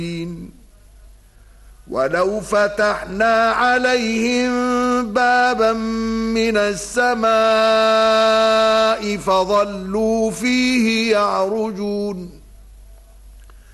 ولو فتحنا عليهم بابا من السماء فظلوا فيه يعرجون